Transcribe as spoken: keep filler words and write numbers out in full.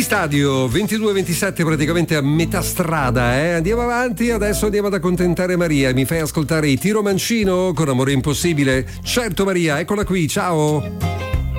Stadio ventidue ventisette, praticamente a metà strada, eh? Andiamo avanti, adesso andiamo ad accontentare Maria. Mi fai ascoltare i Tiro Mancino con Amore Impossibile? Certo Maria, eccola qui, ciao!